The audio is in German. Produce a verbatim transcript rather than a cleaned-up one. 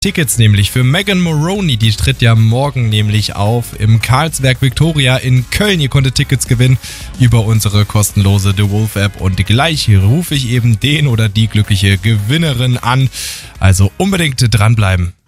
Tickets nämlich für Megan Moroney, die tritt ja morgen nämlich auf im Carlsberg Victoria in Köln. Ihr konntet Tickets gewinnen über unsere kostenlose The Wolf App und gleich rufe ich eben den oder die glückliche Gewinnerin an. Also unbedingt dranbleiben.